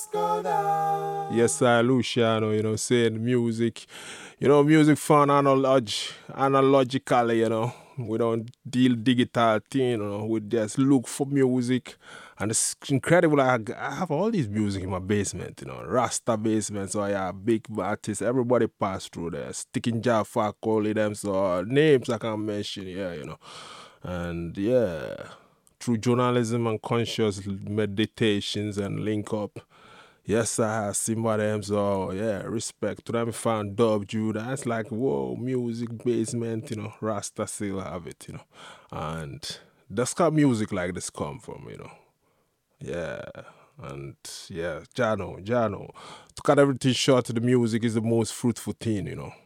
Yes, I Luciano, saying music, music fun analogically, We don't deal digital thing, We just look for music. And it's incredible. I have all these music in my basement, Rasta basement. So I have big artists. Everybody pass through there. Sticking Jaffa, calling them. So names I can mention, yeah, And yeah, through journalism and conscious meditations and link up. Yes, I have Simba them, so yeah, respect to them. Found Dub Judah. That's like, whoa, music basement, Rasta still have it, And that's how music like this come from, Yeah. And yeah, Jano. To cut everything short, the music is the most fruitful thing,